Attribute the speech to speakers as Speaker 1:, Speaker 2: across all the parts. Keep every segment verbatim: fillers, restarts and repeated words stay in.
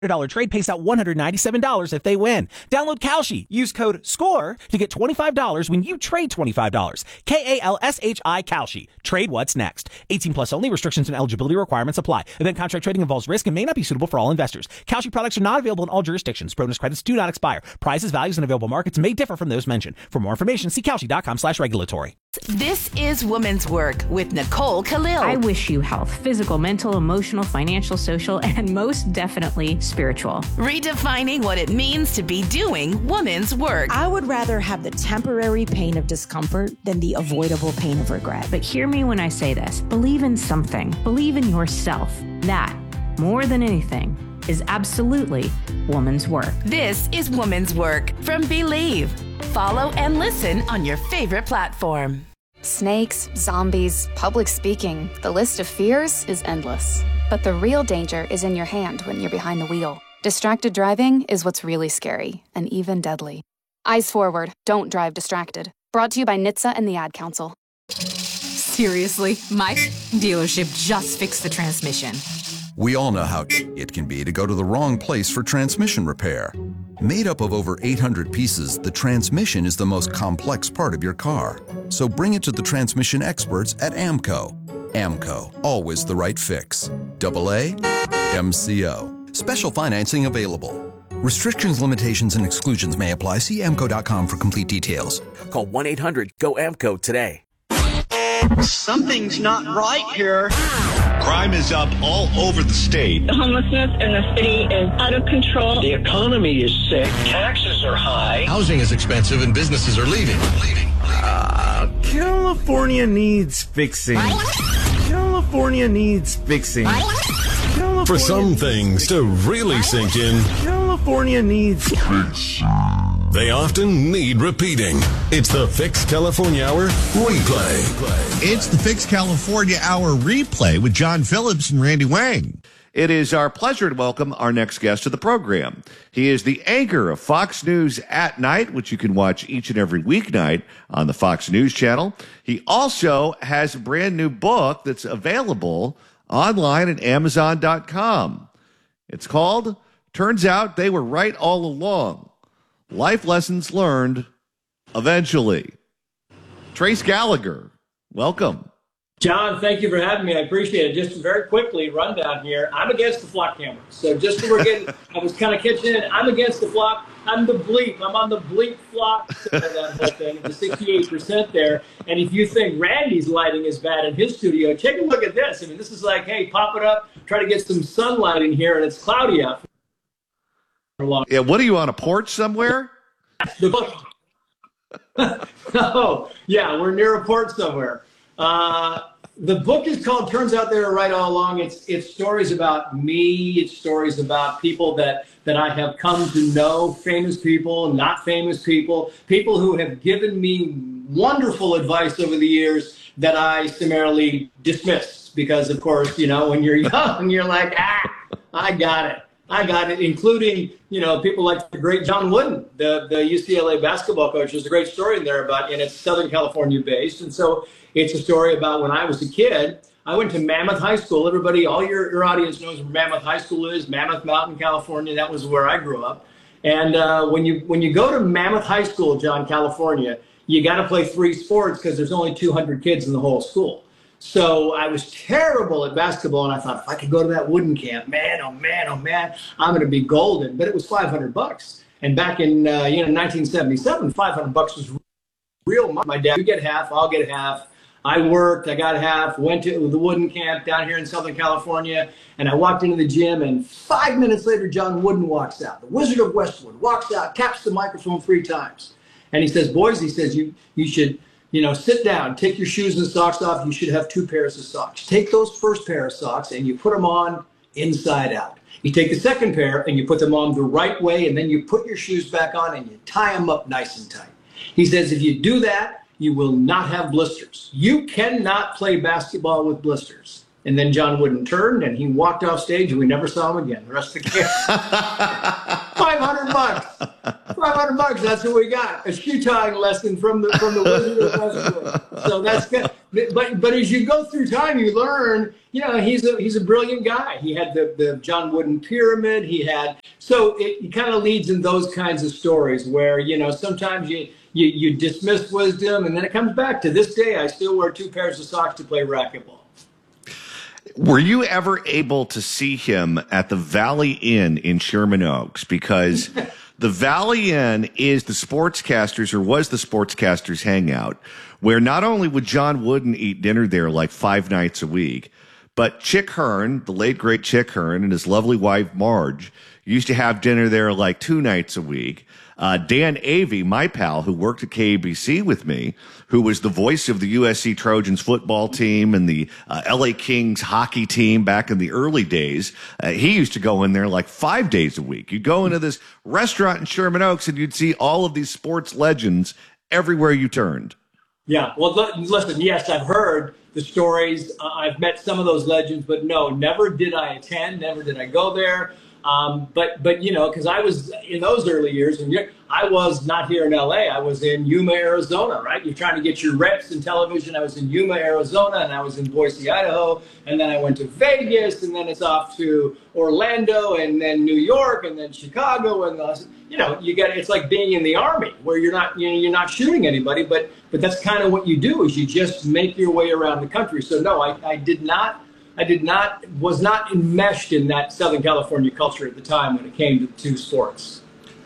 Speaker 1: dollar trade pays out one hundred ninety-seven dollars if they win. Download Kalshi. Use code SCORE to get twenty-five dollars when you trade twenty-five dollars. K A L S H I Kalshi. Trade what's next. eighteen plus only. Restrictions and eligibility requirements apply. Event contract trading involves risk and may not be suitable for all investors. Kalshi products are not available in all jurisdictions. Bonus credits do not expire. Prices, values, and available markets may differ from those mentioned. For more information, see Kalshi.com slash regulatory.
Speaker 2: This is Women's Work with Nicole Khalil.
Speaker 3: I wish you health, physical, mental, emotional, financial, social, and most definitely spiritual.
Speaker 2: Redefining what it means to be doing women's work.
Speaker 4: I would rather have the temporary pain of discomfort than the avoidable pain of regret.
Speaker 3: But hear me when I say this. Believe in something. Believe in yourself. That, more than anything, is absolutely woman's work.
Speaker 2: This is Women's Work from Believe. Follow and listen on your favorite platform.
Speaker 5: Snakes, zombies, public speaking. The list of fears is endless. But the real danger is in your hand when you're behind the wheel. Distracted driving is what's really scary and even deadly. Eyes forward. Don't drive distracted. Brought to you by N H T S A and the Ad Council.
Speaker 6: Seriously, my dealership just fixed the transmission.
Speaker 7: We all know how it can be to go to the wrong place for transmission repair. Made up of over eight hundred pieces, the transmission is the most complex part of your car. So bring it to the transmission experts at AMCO. AMCO, always the right fix. Double A, M C O. Special financing available. Restrictions, limitations, and exclusions may apply. See A M C O dot com for complete details.
Speaker 8: Call one eight hundred G O A M C O today.
Speaker 9: Something's not right here.
Speaker 10: Crime is up all over the state.
Speaker 11: The homelessness in the city is out of control.
Speaker 9: The economy is sick. Taxes are high.
Speaker 10: Housing is expensive and businesses are leaving. Leaving.
Speaker 12: Uh, California needs fixing. California needs fixing. California
Speaker 13: For some things to really sink in,
Speaker 12: California needs fixing.
Speaker 13: They often need repeating. It's the Fix California Hour replay.
Speaker 14: It's the Fix California Hour replay with John Phillips and Randy Wang.
Speaker 15: It is our pleasure to welcome our next guest to the program. He is the anchor of Fox News at Night, which you can watch each and every weeknight on the Fox News channel. He also has a brand new book that's available online at Amazon dot com. It's called Turns Out They Were Right All Along. Life Lessons Learned Eventually. Trace Gallagher, welcome.
Speaker 16: John, thank you for having me. I appreciate it. Just very quickly, rundown here. I'm against the flock cameras. So just so we're getting, I was kind of catching in. I'm against the flock. I'm the bleep. I'm on the bleep flock. That whole thing, the sixty-eight percent there. And if you think Randy's lighting is bad in his studio, take a look at this. I mean, this is like, hey, pop it up, try to get some sunlight in here, and it's cloudy out.
Speaker 15: Yeah, what are you, on a porch somewhere?
Speaker 16: The book. No, yeah, we're near a port somewhere. Uh, the book is called Turns Out They Were Right All Along. It's it's stories about me. It's stories about people that, that I have come to know, famous people, not famous people, people who have given me wonderful advice over the years that I summarily dismissed because, of course, you know, when you're young, you're like, ah, I got it. I got it, including, you know, people like the great John Wooden, the, the U C L A basketball coach. There's a great story in there about, and it's Southern California based. And so it's a story about when I was a kid, I went to Mammoth High School. Everybody, all your, your audience knows where Mammoth High School is, Mammoth Mountain, California. That was where I grew up. And uh, when you when you go to Mammoth High School, John, California, you got to play three sports because there's only two hundred kids in the whole school. So I was terrible at basketball, and I thought, if I could go to that Wooden camp, man, oh, man, oh, man, I'm going to be golden. But it was five hundred bucks. And back in, uh, you know, nineteen seventy-seven, five hundred bucks was real money. My dad, you get half, I'll get half. I worked, I got half, went to the Wooden camp down here in Southern California, and I walked into the gym, and five minutes later, John Wooden walks out. The Wizard of Westwood walks out, taps the microphone three times. And he says, boys, he says, you, you should... You know, sit down, take your shoes and socks off. You should have two pairs of socks. Take those first pair of socks and you put them on inside out. You take the second pair and you put them on the right way, and then you put your shoes back on and you tie them up nice and tight. He says, if you do that, you will not have blisters. You cannot play basketball with blisters. And then John Wooden turned and he walked off stage and we never saw him again. The rest of the camp. five hundred bucks. five hundred bucks. That's what we got. A shoe tying lesson from the from the Wizard of Westwood. So that's good. But but as you go through time, you learn. You know, he's a he's a brilliant guy. He had the the John Wooden pyramid. He had so it, it kind of leads in those kinds of stories where you know sometimes you. You, you dismiss wisdom, and then it comes back. To this day, I still wear two pairs of socks to play racquetball.
Speaker 15: Were you ever able to see him at the Valley Inn in Sherman Oaks? Because the Valley Inn is the sportscasters, or was the sportscasters' hangout, where not only would John Wooden eat dinner there like five nights a week, but Chick Hearn, the late, great Chick Hearn, and his lovely wife, Marge, used to have dinner there like two nights a week. Uh, Dan Avey, my pal, who worked at K A B C with me, who was the voice of the U S C Trojans football team and the uh, L A Kings hockey team back in the early days, uh, he used to go in there like five days a week. You'd go into this restaurant in Sherman Oaks and you'd see all of these sports legends everywhere you turned.
Speaker 16: Yeah, well, listen, yes, I've heard the stories. Uh, I've met some of those legends, but no, never did I attend, never did I go there. Um, but, but you know, because I was in those early years, and I was not here in L A, I was in Yuma, Arizona, right? You're trying to get your reps in television. I was in Yuma, Arizona, and I was in Boise, Idaho, and then I went to Vegas, and then it's off to Orlando, and then New York, and then Chicago, and the, you know, you get it's like being in the Army, where you're not, you know, you're not shooting anybody, but but that's kind of what you do, is you just make your way around the country. So no, I, I did not. I did not, was not enmeshed in that Southern California culture at the time when it came to, to sports.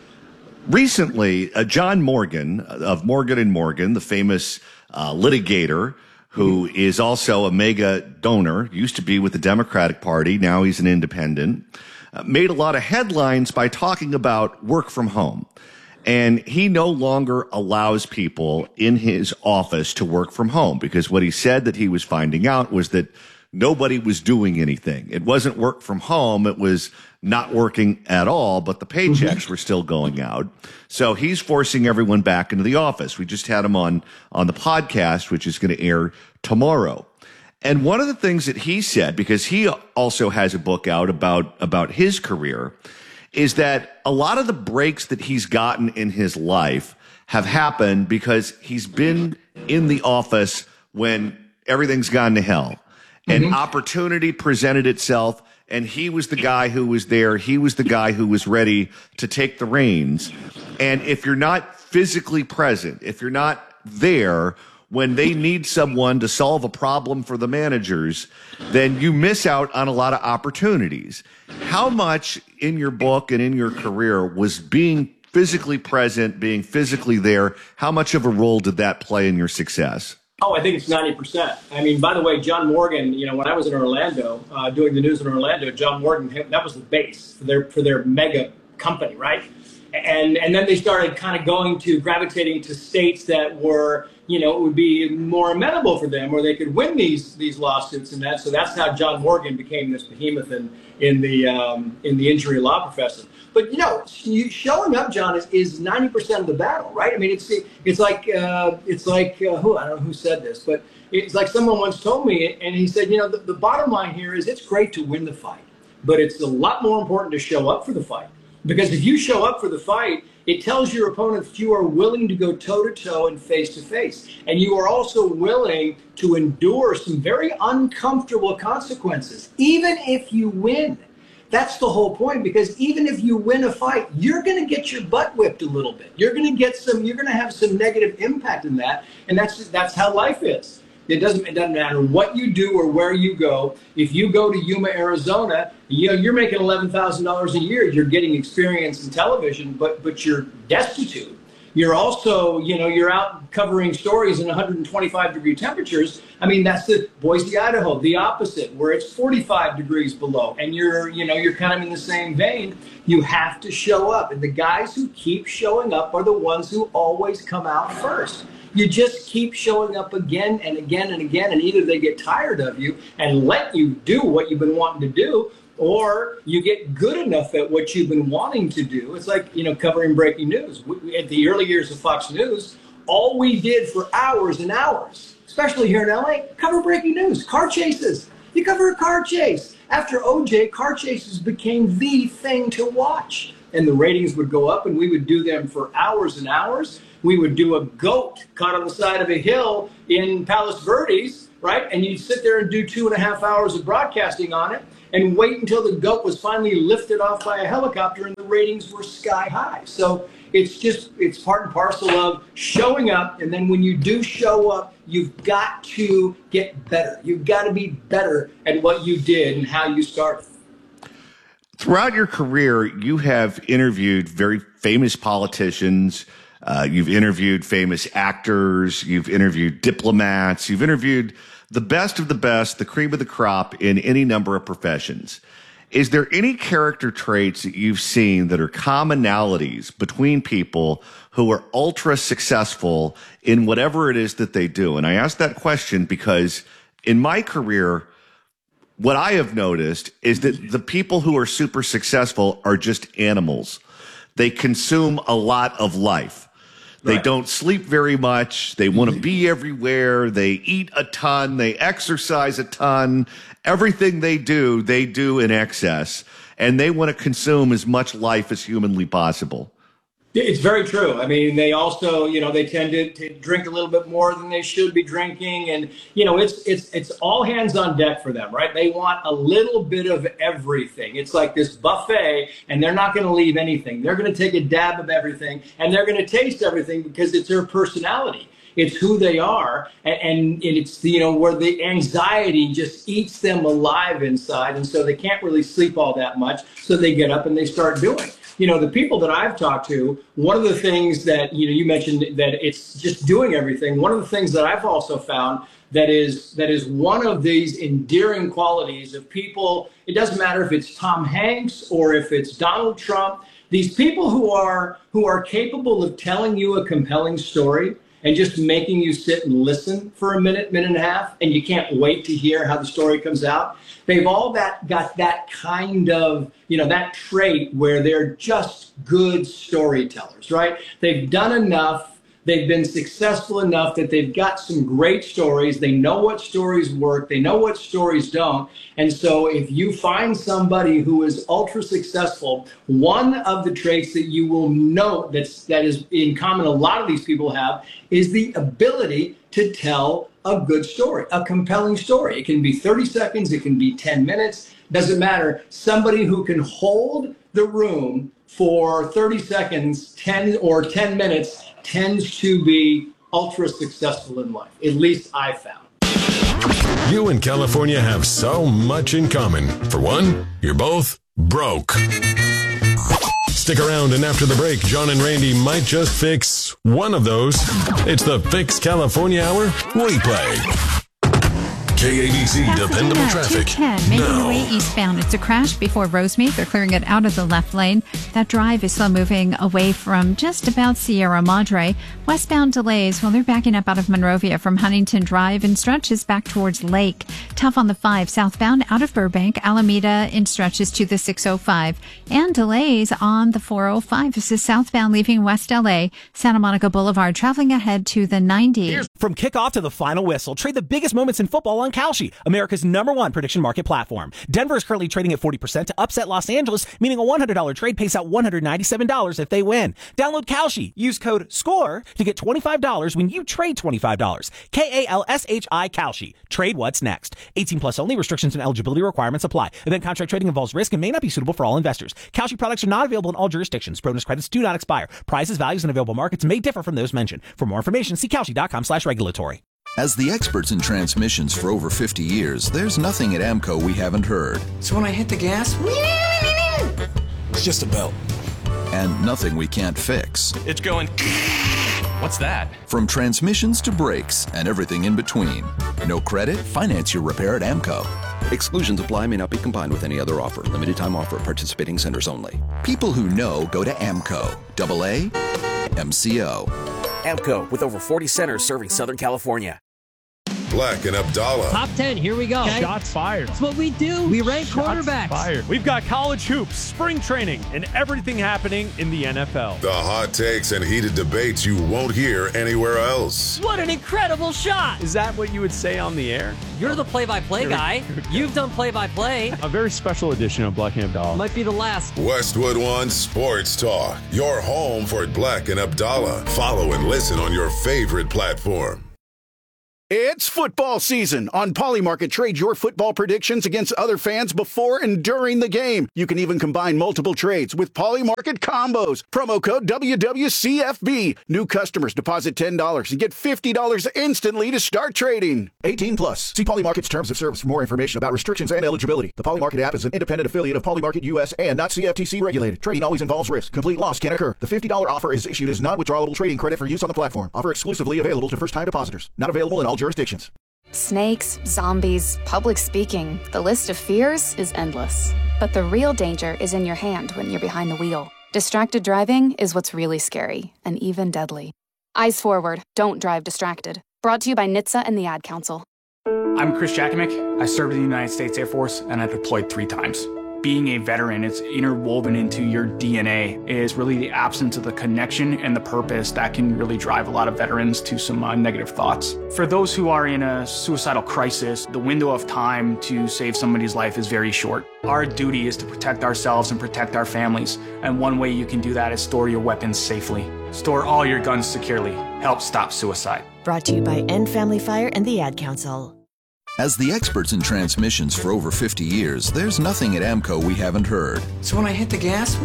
Speaker 15: Recently, uh, John Morgan of Morgan and Morgan, the famous uh, litigator, who mm-hmm. is also a mega donor, used to be with the Democratic Party, now he's an independent, uh, made a lot of headlines by talking about work from home. And he no longer allows people in his office to work from home, because what he said that he was finding out was that nobody was doing anything. It wasn't work from home. It was not working at all, but the paychecks were still going out. So he's forcing everyone back into the office. We just had him on, on the podcast, which is going to air tomorrow. And one of the things that he said, because he also has a book out about, about his career, is that a lot of the breaks that he's gotten in his life have happened because he's been in the office when everything's gone to hell. And mm-hmm. opportunity presented itself, and he was the guy who was there. He was the guy who was ready to take the reins. And if you're not physically present, if you're not there when they need someone to solve a problem for the managers, then you miss out on a lot of opportunities. How much in your book and in your career was being physically present, being physically there, how much of a role did that play in your success?
Speaker 16: Oh, I think it's ninety percent. I mean, by the way, John Morgan, you know, when I was in Orlando, uh, doing the news in Orlando, John Morgan, that was the base for their for their mega company, right? And and then they started kind of going to gravitating to states that were, you know, it would be more amenable for them, where they could win these these lawsuits and that. So that's how John Morgan became this behemoth in in the um, in the injury law profession. But you know, showing up, John, is, is ninety percent of the battle, right? I mean, it's it's like uh, it's like uh, who I don't know who said this, but it's like someone once told me, and he said, you know, the, the bottom line here is it's great to win the fight, but it's a lot more important to show up for the fight. Because if you show up for the fight, it tells your opponent that you are willing to go toe-to-toe and face-to-face. And you are also willing to endure some very uncomfortable consequences, even if you win. That's the whole point, because even if you win a fight, you're going to get your butt whipped a little bit. You're going to get some, you're going to have some negative impact in that. And that's that's how life is. It doesn't, it doesn't matter what you do or where you go. If you go to Yuma, Arizona, you know, you're making eleven thousand dollars a year. You're getting experience in television, but but you're destitute. You're also, you know, you're out covering stories in one hundred twenty-five degree temperatures. I mean, that's the Boise, Idaho, the opposite, where it's forty-five degrees below. And you're, you know, you're kind of in the same vein. You have to show up. And the guys who keep showing up are the ones who always come out first. You just keep showing up again and again and again, and either they get tired of you and let you do what you've been wanting to do, or you get good enough at what you've been wanting to do. It's like, you know, covering breaking news. We, at the early years of Fox News, all we did for hours and hours, especially here in L A, cover breaking news, car chases. You cover a car chase. After O J, car chases became the thing to watch. and the ratings would go up, and we would do them for hours and hours. We would do a goat caught on the side of a hill in Palos Verdes, right? And you'd sit there and do two and a half hours of broadcasting on it and wait until the goat was finally lifted off by a helicopter and the ratings were sky high. So it's just, it's part and parcel of showing up. And then when you do show up, you've got to get better. You've got to be better at what you did and how you started.
Speaker 15: Throughout your career, you have interviewed very famous politicians. Uh, you've interviewed famous actors. You've interviewed diplomats. You've interviewed the best of the best, the cream of the crop in any number of professions. Is there any character traits that you've seen that are commonalities between people who are ultra successful in whatever it is that they do? And I ask that question because in my career, what I have noticed is that the people who are super successful are just animals. They consume a lot of life. They right. don't sleep very much. They want to be everywhere. They eat a ton. They exercise a ton. Everything they do, they do in excess. And they want to consume as much life as humanly possible.
Speaker 16: It's very true. I mean, they also, you know, they tend to, to drink a little bit more than they should be drinking. And, you know, it's it's it's all hands on deck for them, right? They want a little bit of everything. It's like this buffet, and they're not going to leave anything. They're going to take a dab of everything, and they're going to taste everything because it's their personality. It's who they are, and, and it's, you know, where the anxiety just eats them alive inside, and so they can't really sleep all that much, so they get up and they start doing. You know, the people that I've talked to, one of the things that, you know, you mentioned that it's just doing everything. One of the things that I've also found that is that is one of these endearing qualities of people, it doesn't matter if it's Tom Hanks or if it's Donald Trump, these people who are who are capable of telling you a compelling story and just making you sit and listen for a minute, minute and a half, and you can't wait to hear how the story comes out. They've all that got that kind of, you know, that trait where they're just good storytellers, right? They've done enough. They've been successful enough that they've got some great stories. They know what stories work. They know what stories don't. And so if you find somebody who is ultra successful, one of the traits that you will note that's, that is in common a lot of these people have is the ability to tell a good story, a compelling story. It can be thirty seconds. It can be ten minutes. Doesn't matter. Somebody who can hold the room for thirty seconds, ten or ten minutes tends to be ultra successful in life. At least I found.
Speaker 13: You and California have so much in common. For one, you're both broke. Stick around, and after the break, John and Randy might just fix one of those. It's the Fix California Hour replay. K A B C dependable traffic.
Speaker 17: two ten, making
Speaker 13: now.
Speaker 17: your way eastbound. It's a crash before Rosemead. They're clearing it out of the left lane. That drive is slow moving away from just about Sierra Madre. Westbound delays, well, they're backing up out of Monrovia from Huntington Drive and stretches back towards Lake. Tough on the five southbound out of Burbank. Alameda in stretches to the six oh five. And delays on the four oh five. This is southbound leaving West L A. Santa Monica Boulevard traveling ahead to the ninety.
Speaker 1: From kickoff to the final whistle, trade the biggest moments in football on Kalshi, America's number one prediction market platform. Denver is currently trading at forty percent to upset Los Angeles, meaning a one hundred dollars trade pays out one hundred ninety-seven dollars if they win. Download Kalshi. Use code SCORE to get twenty-five dollars when you trade twenty-five dollars. K A L S H I Kalshi. Trade what's next. eighteen plus only. Restrictions and eligibility requirements apply. Event contract trading involves risk and may not be suitable for all investors. Kalshi products are not available in all jurisdictions. Bonus credits do not expire. Prizes, values, and available markets may differ from those mentioned. For more information, see Kalshi.com slash regulatory.
Speaker 7: As the experts in transmissions for over fifty years, there's nothing at AMCO we haven't heard.
Speaker 18: So when I hit the gas,
Speaker 10: it's just a belt.
Speaker 7: And nothing we can't fix.
Speaker 10: It's going... What's that?
Speaker 7: From transmissions to brakes and everything in between. No credit? Finance your repair at AMCO.
Speaker 19: Exclusions apply, may not be combined with any other offer. Limited time offer at participating centers only.
Speaker 7: People who know go to AMCO. Double A, M C O.
Speaker 8: AMCO, with over forty centers serving Southern California.
Speaker 13: Black and Abdallah.
Speaker 18: Top ten, here we go.
Speaker 20: Okay. Shots fired.
Speaker 18: That's what we do. We rank
Speaker 20: Shots
Speaker 18: quarterbacks.
Speaker 20: Fired. We've got college hoops, spring training, and everything happening in the N F L.
Speaker 13: The hot takes and heated debates you won't hear anywhere else.
Speaker 18: What an incredible shot.
Speaker 20: Is that what you would say on the air?
Speaker 18: You're the play-by-play guy. You've done play-by-play.
Speaker 20: A very special edition of Black and Abdallah.
Speaker 18: Might be the last.
Speaker 13: Westwood One Sports Talk. Your home for Black and Abdallah. Follow and listen on your favorite platform.
Speaker 21: It's football season. On Polymarket, trade your football predictions against other fans before and during the game. You can even combine multiple trades with Polymarket combos. Promo code W W C F B. New customers deposit ten dollars and get fifty dollars instantly to start trading. eighteen plus. See Polymarket's terms of service for more information about restrictions and eligibility. The Polymarket app is an independent affiliate of Polymarket U S and not C F T C regulated. Trading always involves risk. Complete loss can occur. The fifty dollars offer is issued as non-withdrawable trading credit for use on the platform. Offer exclusively available to first-time depositors. Not available in all jurisdictions.
Speaker 5: Snakes, zombies, public speaking. The list of fears is endless. But the real danger is in your hand when you're behind the wheel. Distracted driving is what's really scary and even deadly. Eyes forward. Don't drive distracted. Brought to you by N H T S A and the Ad Council.
Speaker 22: I'm Chris Jakimick. I served in the United States Air Force and I deployed three times. Being a veteran, it's interwoven into your D N A, is really the absence of the connection and the purpose that can really drive a lot of veterans to some uh, negative thoughts. For those who are in a suicidal crisis, the window of time to save somebody's life is very short. Our duty is to protect ourselves and protect our families, and one way you can do that is store your weapons safely. Store all your guns securely. Help stop suicide.
Speaker 23: Brought to you by End Family Fire and the Ad Council.
Speaker 7: As the experts in transmissions for over fifty years, there's nothing at AMCO we haven't heard.
Speaker 10: So when I hit the gas,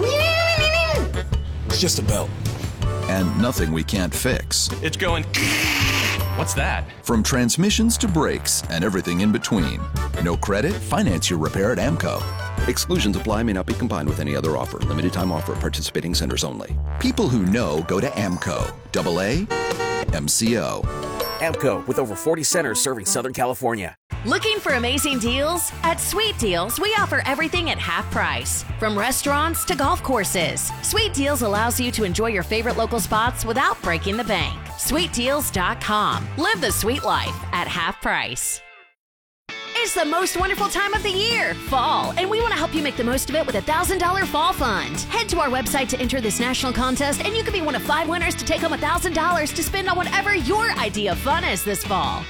Speaker 10: it's just a belt.
Speaker 7: And nothing we can't fix.
Speaker 10: It's going... What's that?
Speaker 7: From transmissions to brakes and everything in between. No credit? Finance your repair at AMCO.
Speaker 19: Exclusions apply, may not be combined with any other offer. Limited time offer at participating centers only.
Speaker 7: People who know go to AMCO. Double A, M C O.
Speaker 8: AMCO, with over forty centers serving Southern California.
Speaker 2: Looking for amazing deals? At Sweet Deals, we offer everything at half price. From restaurants to golf courses, Sweet Deals allows you to enjoy your favorite local spots without breaking the bank. sweet deals dot com. Live the sweet life at half price. It's the most wonderful time of the year, fall, and we want to help you make the most of it with a one thousand dollars Fall Fund. Head to our website to enter this national contest, and you can be one of five winners to take home one thousand dollars to spend on whatever your idea of fun is this fall.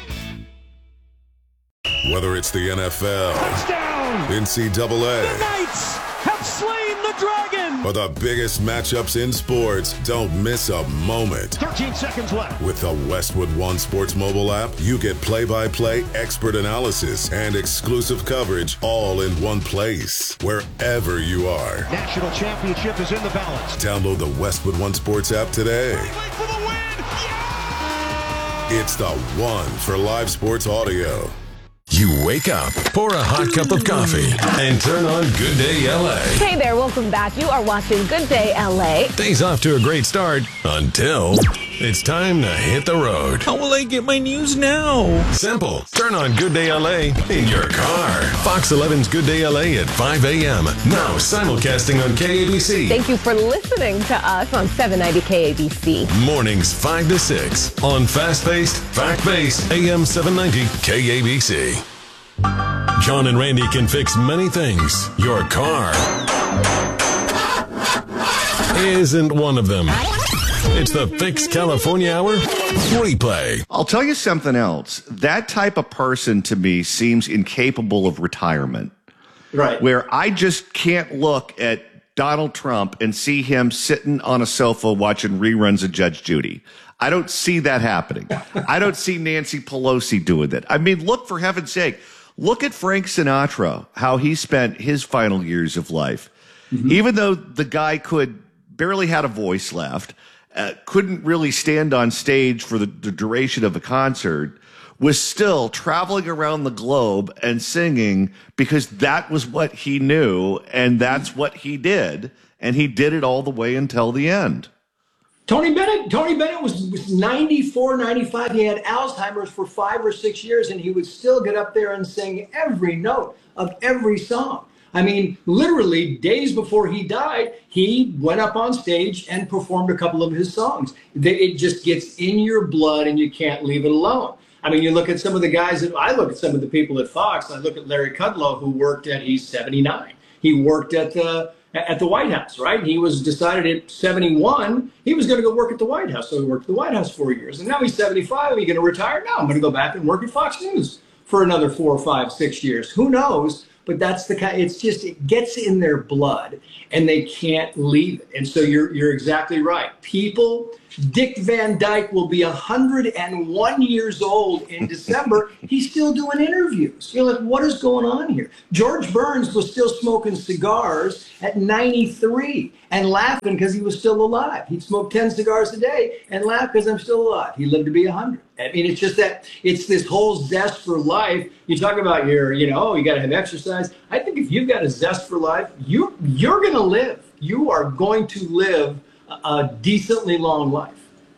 Speaker 13: Whether it's the N F L,
Speaker 12: Touchdown!
Speaker 13: N C double A,
Speaker 12: the Knights have slain the dragon!
Speaker 13: or the biggest matchups in sports, don't miss a moment.
Speaker 12: thirteen seconds left.
Speaker 13: With the Westwood One Sports mobile app, you get play-by-play, expert analysis, and exclusive coverage all in one place, wherever you are.
Speaker 12: National championship is in the balance.
Speaker 13: Download the Westwood One Sports app today.
Speaker 12: For the win! Yeah!
Speaker 13: It's the one for live sports audio. You wake up, pour a hot cup of coffee, and turn on Good Day L A.
Speaker 24: Hey there, welcome back. You are watching Good Day L A.
Speaker 13: Day's off to a great start until it's time to hit the road.
Speaker 10: How will I get my news now?
Speaker 13: Simple. Turn on Good Day L A in your car. Fox eleven's Good Day L A at five a.m. Now simulcasting on K A B C.
Speaker 24: Thank you for listening to us on seven ninety K A B C.
Speaker 13: Mornings five to six on fast-paced, fact-based A M seven ninety K A B C. John and Randy can fix many things. Your car isn't one of them. It's the Fix California Hour replay.
Speaker 15: I'll tell you something else. That type of person to me seems incapable of retirement.
Speaker 16: Right.
Speaker 15: Where I just can't look at Donald Trump and see him sitting on a sofa watching reruns of Judge Judy. I don't see that happening. I don't see Nancy Pelosi doing that. I mean, look, for heaven's sake, look at Frank Sinatra, how he spent his final years of life. Mm-hmm. Even though the guy could barely had a voice left, uh, couldn't really stand on stage for the, the duration of a concert, was still traveling around the globe and singing because that was what he knew and that's what he did. And he did it all the way until the end.
Speaker 16: Tony Bennett, Tony Bennett was, was ninety-four, ninety-five. He had Alzheimer's for five or six years, and he would still get up there and sing every note of every song. I mean, literally days before he died, he went up on stage and performed a couple of his songs. It just gets in your blood, and you can't leave it alone. I mean, you look at some of the guys that I look at some of the people at Fox. I look at Larry Kudlow, who worked at, he's seventy-nine. He worked at the, at the White House, right? He was decided at seventy-one, he was going to go work at the White House. So he worked at the White House four years. And now he's seventy-five. Are you going to retire? No, I'm going to go back and work at Fox News for another four, five, six years. Who knows? But that's the kind, it's just, it gets in their blood and they can't leave it. And so you're, you're exactly right. People, Dick Van Dyke will be one hundred one years old in December. He's still doing interviews. You're like, what is going on here? George Burns was still smoking cigars at ninety-three and laughing because he was still alive. He'd smoke ten cigars a day and laugh because I'm still alive. He lived to be one hundred. I mean, it's just that it's this whole zest for life. You talk about your, you know, oh, you got to have exercise. I think if you've got a zest for life, you, you're going to live. You are going to live a decently long life.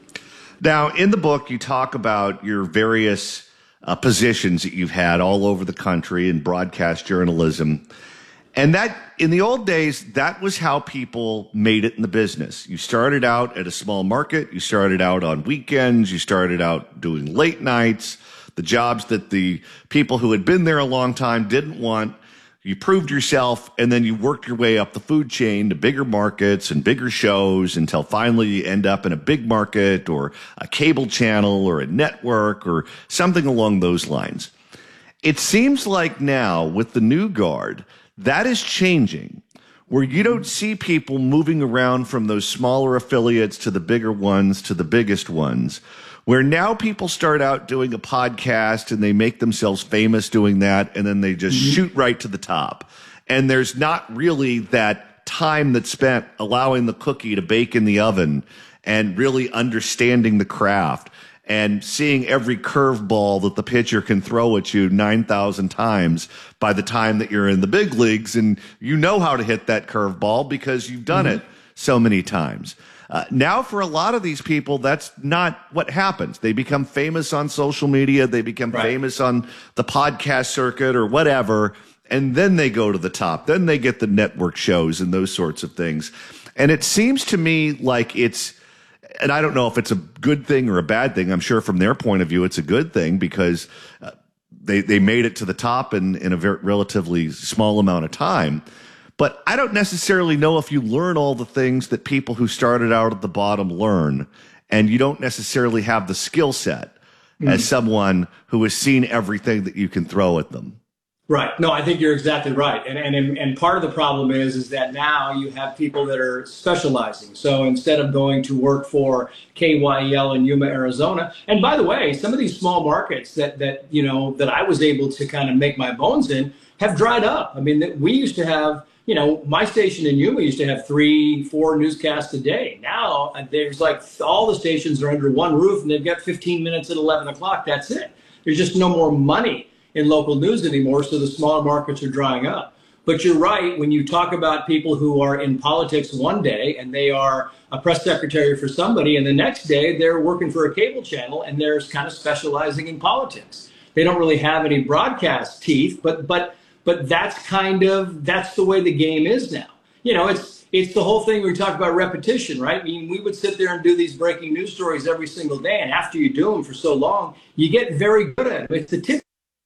Speaker 15: Now, in the book, you talk about your various uh, positions that you've had all over the country in broadcast journalism. And that, in the old days, that was how people made it in the business. You started out at a small market. You started out on weekends. You started out doing late nights, the jobs that the people who had been there a long time didn't want. You proved yourself, and then you worked your way up the food chain to bigger markets and bigger shows until finally you end up in a big market or a cable channel or a network or something along those lines. It seems like now with the new guard, that is changing, where you don't see people moving around from those smaller affiliates to the bigger ones to the biggest ones, where now people start out doing a podcast and they make themselves famous doing that, and then they just mm-hmm. shoot right to the top. And there's not really that time that's spent allowing the cookie to bake in the oven and really understanding the craft and seeing every curveball that the pitcher can throw at you nine thousand times by the time that you're in the big leagues. And you know how to hit that curveball because you've done mm-hmm. it so many times. Uh, now, for a lot of these people, that's not what happens. They become famous on social media. They become right. famous on the podcast circuit or whatever. And then they go to the top. Then they get the network shows and those sorts of things. And it seems to me like it's, and I don't know if it's a good thing or a bad thing. I'm sure from their point of view, it's a good thing because uh, they, they made it to the top in, in a very relatively small amount of time. But I don't necessarily know if you learn all the things that people who started out at the bottom learn, and you don't necessarily have the skill set mm. as someone who has seen everything that you can throw at them.
Speaker 16: Right. No, I think you're exactly right. And, and, and part of the problem is, is that now you have people that are specializing. So instead of going to work for K Y E L in Yuma, Arizona, and by the way, some of these small markets that, that, you know, that I was able to kind of make my bones in have dried up. I mean, we used to have, you know, my station in Yuma used to have three, four newscasts a day. Now there's like all the stations are under one roof and they've got fifteen minutes at eleven o'clock. That's it. There's just no more money in local news anymore. So the smaller markets are drying up. But you're right. When you talk about people who are in politics one day and they are a press secretary for somebody, and the next day they're working for a cable channel and they're kind of specializing in politics. They don't really have any broadcast teeth, but, but, But that's kind of, that's the way the game is now. You know, it's it's the whole thing we talk about repetition, right? I mean, we would sit there and do these breaking news stories every single day. And after you do them for so long, you get very good at it. It's the tip.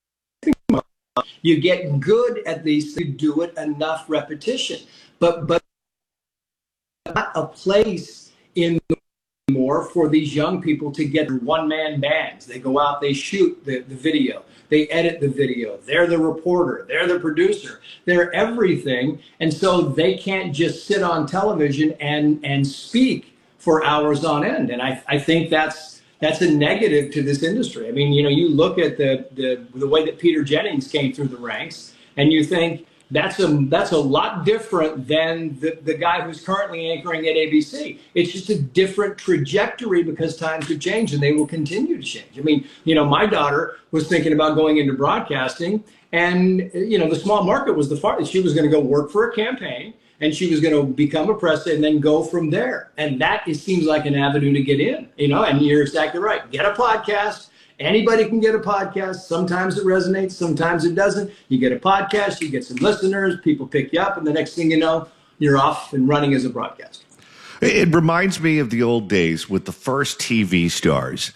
Speaker 16: You get good at these, you do it enough repetition. But, but not a place in the more for these young people to get one-man bands. They go out, they shoot the, the video. They edit the video. They're the reporter. They're the producer. They're everything. And so they can't just sit on television and, and speak for hours on end. And I, I think that's that's a negative to this industry. I mean, you know, you look at the, the, the way that Peter Jennings came through the ranks, and you think that's a, that's a lot different than the, the guy who's currently anchoring at A B C. It's just a different trajectory because times have changed and they will continue to change. I mean, you know, my daughter was thinking about going into broadcasting, and, you know, the small market was the far, she was going to go work for a campaign and she was going to become a press and then go from there. And that is, seems like an avenue to get in, you know, and you're exactly right. Get a podcast. Anybody can get a podcast. Sometimes it resonates, sometimes it doesn't. You get a podcast, you get some listeners, people pick you up, and the next thing you know, you're off and running as a broadcaster.
Speaker 15: It reminds me of the old days with the first T V stars,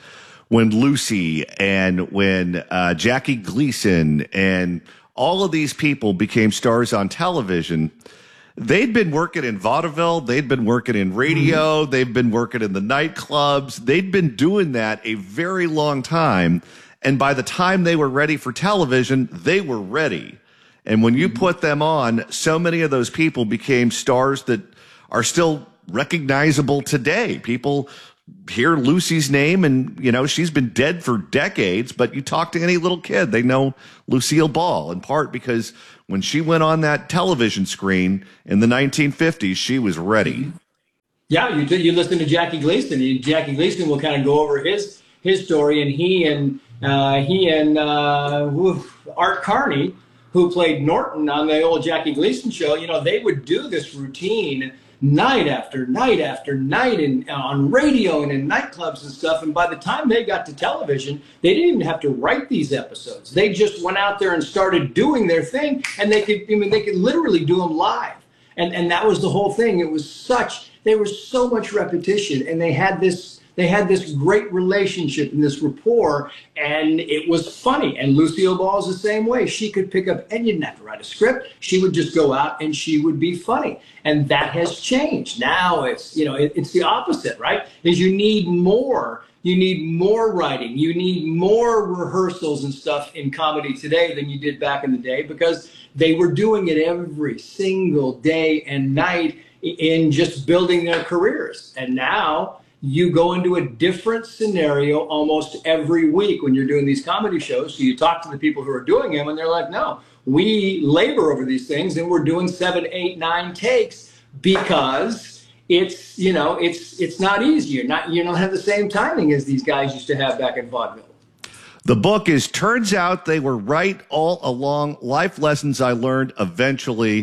Speaker 15: when Lucy and when uh, Jackie Gleason and all of these people became stars on television, they'd been working in vaudeville, they'd been working in radio, mm-hmm. they've been working in the nightclubs. They'd been doing that a very long time. And by the time they were ready for television, they were ready. And when you put them on, so many of those people became stars that are still recognizable today. People hear Lucy's name and, you know, she's been dead for decades, but you talk to any little kid, they know Lucille Ball, in part because when she went on that television screen in the nineteen fifties, she was ready.
Speaker 16: Yeah, you you listen to Jackie Gleason. Jackie Gleason will kind of go over his his story, and he and uh, he and uh, Art Carney, who played Norton on the old Jackie Gleason show, you know, they would do this routine night after night after night and uh, on radio and in nightclubs and stuff. And by the time they got to television, they didn't even have to write these episodes. They just went out there and started doing their thing, and they could, I mean, they could literally do them live. And and that was the whole thing. It was such, there was so much repetition, and they had this, they had this great relationship and this rapport, and it was funny. And Lucille Ball's the same way. She could pick up, and you didn't have to write a script. She would just go out and she would be funny. And that has changed. Now it's, you know, it, it's the opposite, right? Is you need more. You need more writing. You need more rehearsals and stuff in comedy today than you did back in the day, because they were doing it every single day and night in just building their careers. And now you go into a different scenario almost every week when you're doing these comedy shows. So you talk to the people who are doing them, and they're like, no, we labor over these things, and we're doing seven, eight, nine takes because it's, you know, it's it's not easy. You're not, you don't have the same timing as these guys used to have back in vaudeville.
Speaker 15: The book is Turns Out They Were Right All Along, Life Lessons I Learned Eventually.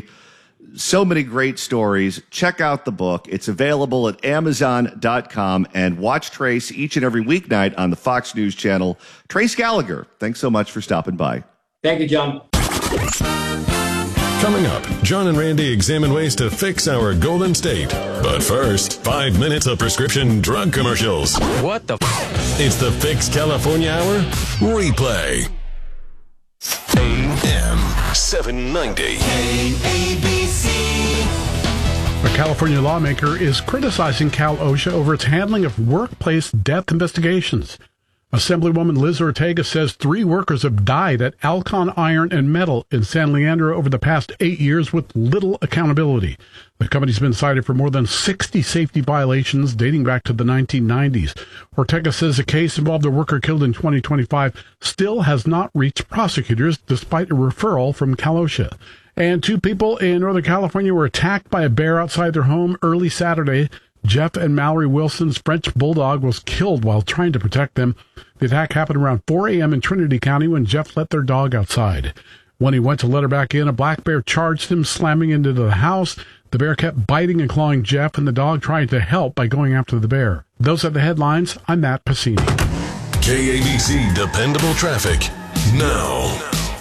Speaker 15: So many great stories. Check out the book. It's available at amazon dot com, and watch Trace each and every weeknight on the Fox News Channel. Trace Gallagher, thanks so much for stopping by.
Speaker 16: Thank you, John.
Speaker 13: Coming up, John and Randy examine ways to fix our Golden State. But first, five minutes of prescription drug commercials.
Speaker 18: What the f***?
Speaker 13: It's the Fix California Hour Replay. A M seven ninety.
Speaker 3: K A B C.
Speaker 4: A California lawmaker is criticizing Cal OSHA over its handling of workplace death investigations. Assemblywoman Liz Ortega says three workers have died at Alcon Iron and Metal in San Leandro over the past eight years with little accountability. The company's been cited for more than sixty safety violations dating back to the nineteen nineties. Ortega says a case involved a worker killed in twenty twenty-five still has not reached prosecutors despite a referral from Cal OSHA. And two people in Northern California were attacked by a bear outside their home early Saturday. Jeff and Mallory Wilson's French bulldog was killed while trying to protect them. The attack happened around four a.m. in Trinity County when Jeff let their dog outside. When he went to let her back in, a black bear charged him, slamming into the house. The bear kept biting and clawing Jeff, and the dog tried to help by going after the bear. Those are the headlines. I'm Matt Pacini.
Speaker 13: K A B C Dependable Traffic now.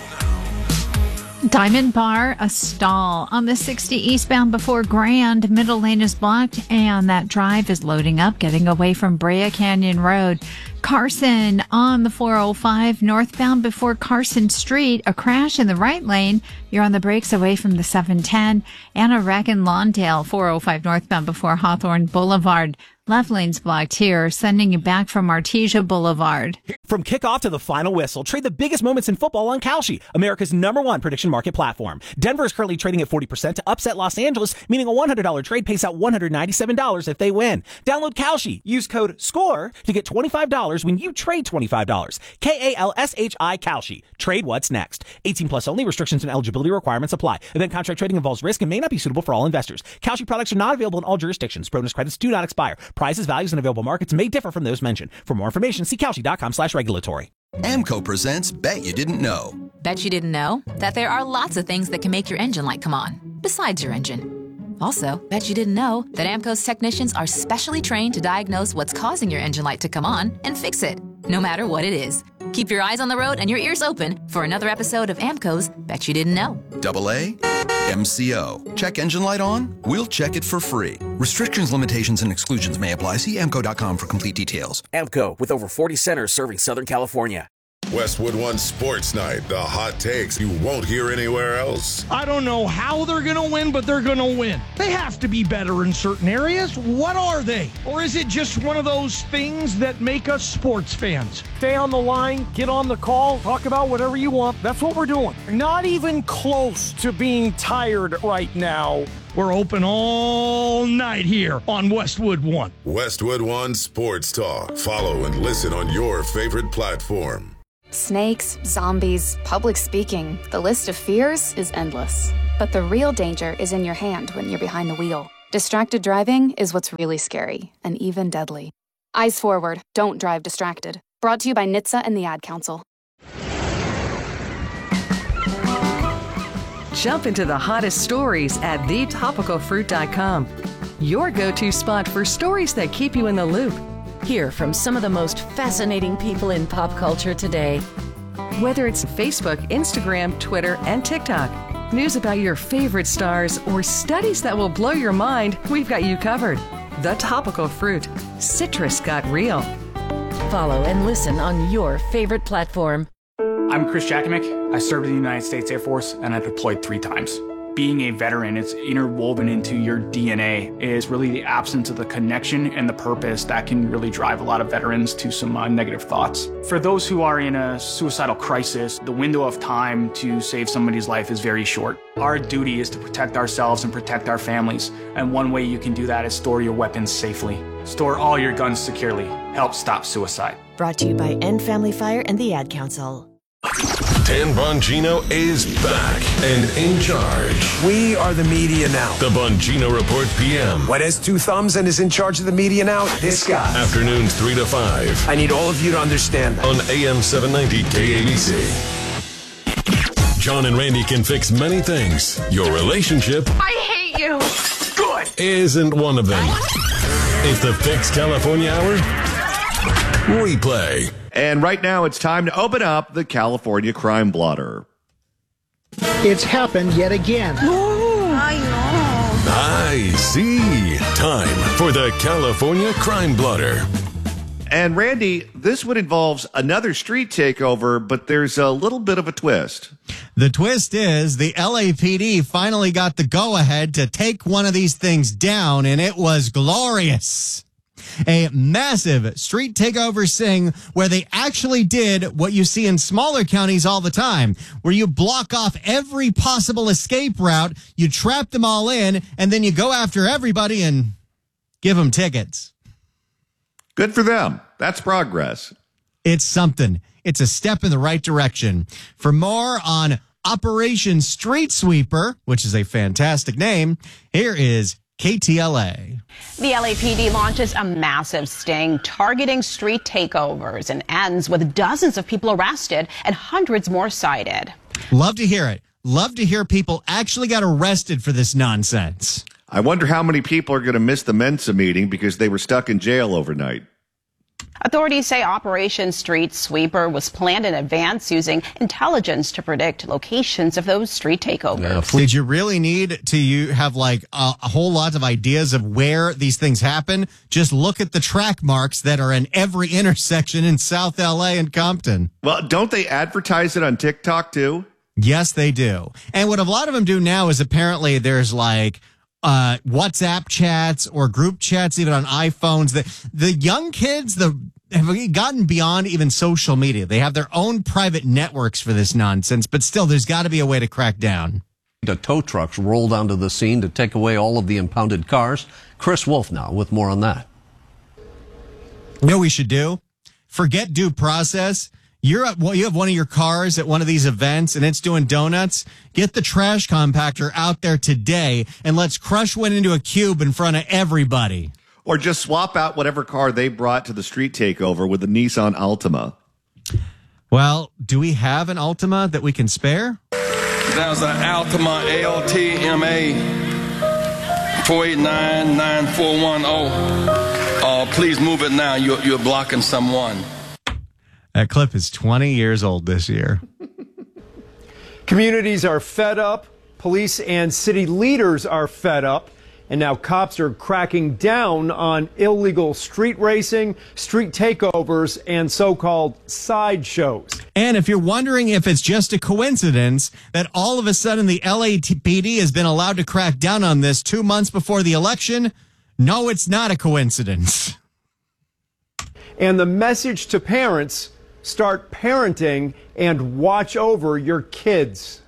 Speaker 17: Diamond Bar, a stall on the sixty eastbound before Grand. Middle lane is blocked, and that drive is loading up, getting away from Brea Canyon Road. Carson on the four oh five northbound before Carson Street. A crash in the right lane. You're on the brakes away from the seven ten. And a wreck in Lawndale, four oh five northbound before Hawthorne Boulevard. Left lane's blocked here, sending you back from Artesia Boulevard.
Speaker 1: From kickoff to the final whistle, trade the biggest moments in football on Kalshi, America's number one prediction market platform. Denver is currently trading at forty percent to upset Los Angeles, meaning a one hundred dollars trade pays out one hundred ninety-seven dollars if they win. Download Kalshi. Use code SCORE to get twenty-five dollars when you trade twenty-five dollars. K A L S H I Kalshi. Trade what's next. eighteen plus only. Restrictions and eligibility requirements apply. Event contract trading involves risk and may not be suitable for all investors. Kalshi products are not available in all jurisdictions. Bonus credits do not expire. Prices, values, and available markets may differ from those mentioned. For more information, see Kalshi.com slash regulatory.
Speaker 7: AMCO presents Bet You Didn't Know.
Speaker 6: Bet you didn't know that there are lots of things that can make your engine light come on, besides your engine. Also, bet you didn't know that AMCO's technicians are specially trained to diagnose what's causing your engine light to come on and fix it, no matter what it is. Keep your eyes on the road and your ears open for another episode of AMCO's Bet You Didn't Know.
Speaker 7: Double A. M C O. Check engine light on? We'll check it for free. Restrictions, limitations, and exclusions may apply. See amco dot com for complete details.
Speaker 8: Amco, with over forty centers serving Southern California.
Speaker 13: Westwood One Sports Night. The hot takes you won't hear anywhere else.
Speaker 9: I don't know how they're going to win, but they're going to win. They have to be better in certain areas. What are they? Or is it just one of those things that make us sports fans? Stay on the line, get on the call, talk about whatever you want. That's what we're doing. Not even close to being tired right now. We're open all night here on Westwood One.
Speaker 13: Westwood One Sports Talk. Follow and listen on your favorite platform.
Speaker 5: Snakes, zombies, public speaking, the list of fears is endless. But the real danger is in your hand when you're behind the wheel. Distracted driving is what's really scary and even deadly. Eyes forward, don't drive distracted. Brought to you by N H T S A and the Ad Council.
Speaker 11: Jump into the hottest stories at the topical fruit dot com. Your go-to spot for stories that keep you in the loop.
Speaker 14: Hear from some of the most fascinating people in pop culture today.
Speaker 11: Whether it's Facebook, Instagram, Twitter, and TikTok, news about your favorite stars, or studies that will blow your mind, we've got you covered. The Topical Fruit. Citrus got real.
Speaker 14: Follow and listen on your favorite platform.
Speaker 22: I'm Chris Jakimick. I served in the United States Air Force and I deployed three times. Being a veteran, it's interwoven into your D N A, is really the absence of the connection and the purpose that can really drive a lot of veterans to some uh, negative thoughts. For those who are in a suicidal crisis, the window of time to save somebody's life is very short. Our duty is to protect ourselves and protect our families, and one way you can do that is store your weapons safely. Store all your guns securely. Help stop suicide.
Speaker 23: Brought to you by End Family Fire and the Ad Council.
Speaker 13: Dan Bongino is back and in charge.
Speaker 20: We are the media now.
Speaker 13: The Bongino Report P M.
Speaker 20: What has two thumbs and is in charge of the media now? This guy.
Speaker 13: Afternoons three to five.
Speaker 20: I need all of you to understand that.
Speaker 13: On A M seven ninety K A B C. John and Randy can fix many things. Your relationship.
Speaker 10: I hate you.
Speaker 20: Good.
Speaker 13: Isn't one of them. It's the Fix California Hour replay.
Speaker 15: And right now it's time to open up the California Crime Blotter.
Speaker 25: It's happened yet again.
Speaker 10: Oh, I know.
Speaker 13: I see. Time for the California Crime Blotter.
Speaker 15: And Randy, this one involves another street takeover, but there's a little bit of a twist.
Speaker 26: The twist is the L A P D finally got the go-ahead to take one of these things down, and it was glorious. A massive street takeover sting where they actually did what you see in smaller counties all the time, where you block off every possible escape route, you trap them all in, and then you go after everybody and give them tickets.
Speaker 15: Good for them. That's progress.
Speaker 26: It's something. It's a step in the right direction. For more on Operation Street Sweeper, which is a fantastic name, here is K T L A.
Speaker 27: The L A P D launches a massive sting targeting street takeovers and ends with dozens of people arrested and hundreds more cited.
Speaker 26: Love to hear it. Love to hear people actually got arrested for this nonsense.
Speaker 15: I wonder how many people are going to miss the Mensa meeting because they were stuck in jail overnight.
Speaker 27: Authorities say Operation Street Sweeper was planned in advance using intelligence to predict locations of those street takeovers.
Speaker 26: Did you really need to you have like a, a whole lot of ideas of where these things happen? Just look at the track marks that are in every intersection in South L A and Compton.
Speaker 15: Well, don't they advertise it on TikTok too?
Speaker 26: Yes, they do. And what a lot of them do now is apparently there's like Uh, WhatsApp chats or group chats, even on iPhones. The, the young kids the, have gotten beyond even social media. They have their own private networks for this nonsense, but still, there's got to be a way to crack down.
Speaker 28: The tow trucks rolled onto the scene to take away all of the impounded cars. Chris Wolf now with more on that.
Speaker 26: You know what we should do? Forget due process. You're at, well, you have one of your cars at one of these events and it's doing donuts. Get the trash compactor out there today and let's crush one into a cube in front of everybody.
Speaker 15: Or just swap out whatever car they brought to the street takeover with the Nissan Altima.
Speaker 26: Well, do we have an Altima that we can spare?
Speaker 29: That was an Altima L T M A four eight nine nine four one zero. Uh, please move it now. You're, you're blocking someone.
Speaker 26: That clip is twenty years old this year.
Speaker 30: Communities are fed up.
Speaker 2: police and city leaders are fed up, and now cops are cracking down on illegal street racing, street takeovers, and so-called sideshows.
Speaker 26: And if you're wondering if it's just a coincidence that all of a sudden the L A P D has been allowed to crack down on this two months before the election, no, it's not a coincidence.
Speaker 2: And the message to parents: start parenting and watch over your kids.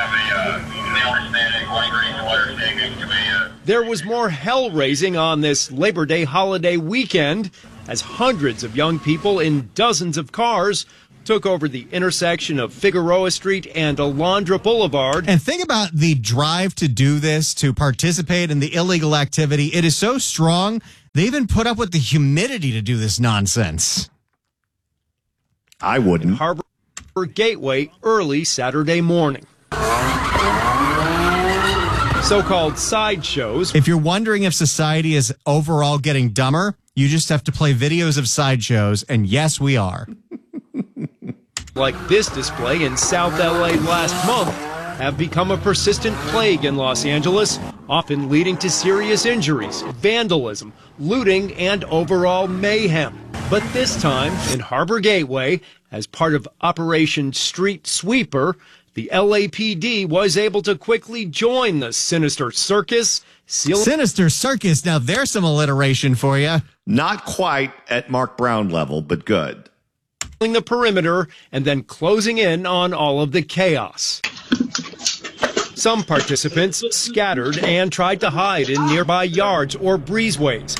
Speaker 2: There was more hell raising on this Labor Day holiday weekend as hundreds of young people in dozens of cars took over the intersection of Figueroa Street and Alondra Boulevard.
Speaker 26: And think about the drive to do this, to participate in the illegal activity. It is so strong, they even put up with the humidity to do this nonsense.
Speaker 15: I wouldn't.
Speaker 2: Harbor Gateway early Saturday morning. So-called sideshows.
Speaker 26: If you're wondering if society is overall getting dumber, you just have to play videos of sideshows, and yes, we are.
Speaker 2: Like this display in South L A last month have become a persistent plague in Los Angeles, often leading to serious injuries, vandalism, looting, and overall mayhem. But this time, in Harbor Gateway, as part of Operation Street Sweeper, the L A P D was able to quickly join the sinister circus. Seal-
Speaker 26: Sinister circus, now there's some alliteration for you.
Speaker 15: Not quite at Mark Brown level, but good.
Speaker 2: The perimeter and then closing in on all of the chaos. Some participants scattered and tried to hide in nearby yards or breezeways.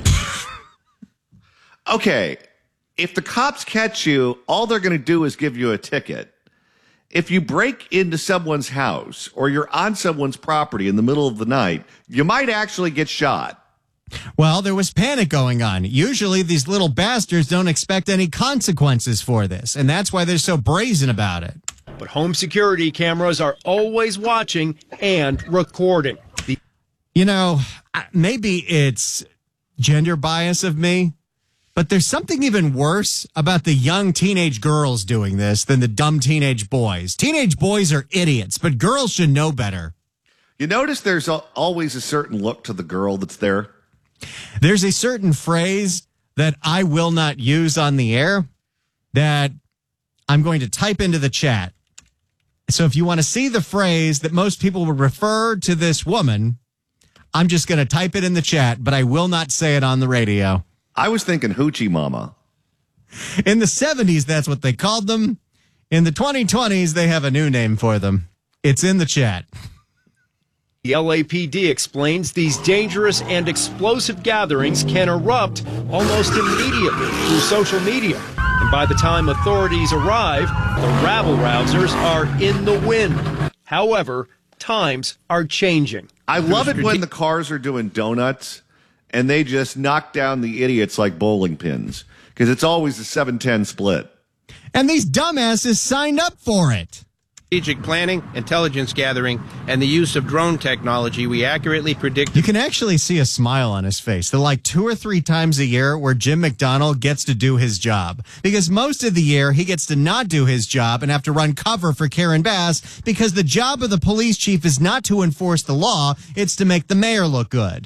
Speaker 15: Okay, if the cops catch you, all they're going to do is give you a ticket. If you break into someone's house or you're on someone's property in the middle of the night, you might actually get shot.
Speaker 26: Well, there was panic going on. Usually these little bastards don't expect any consequences for this, and that's why they're so brazen about it.
Speaker 2: But home security cameras are always watching and recording. The-
Speaker 26: you know, maybe it's gender bias of me, but there's something even worse about the young teenage girls doing this than the dumb teenage boys. Teenage boys are idiots, but girls should know better.
Speaker 15: You notice there's always a certain look to the girl that's there?
Speaker 26: There's a certain phrase that I will not use on the air that I'm going to type into the chat. So if you want to see the phrase that most people would refer to this woman, I'm just going to type it in the chat, but I will not say it on the radio.
Speaker 15: I was thinking hoochie mama.
Speaker 26: In the seventies, that's what they called them. In the twenty twenties, they have a new name for them. It's in the chat.
Speaker 2: The L A P D explains these dangerous and explosive gatherings can erupt almost immediately through social media. And by the time authorities arrive, the rabble-rousers are in the wind. However, times are changing.
Speaker 15: I love it when the cars are doing donuts and they just knock down the idiots like bowling pins, because it's always a seven ten split.
Speaker 26: And these dumbasses signed up for it.
Speaker 3: Strategic planning, intelligence gathering, and the use of drone technology, we accurately predict.
Speaker 26: You can actually see a smile on his face. They're like two or three times a year where Jim McDonald gets to do his job. Because most of the year, he gets to not do his job and have to run cover for Karen Bass, because the job of the police chief is not to enforce the law, it's to make the mayor look good.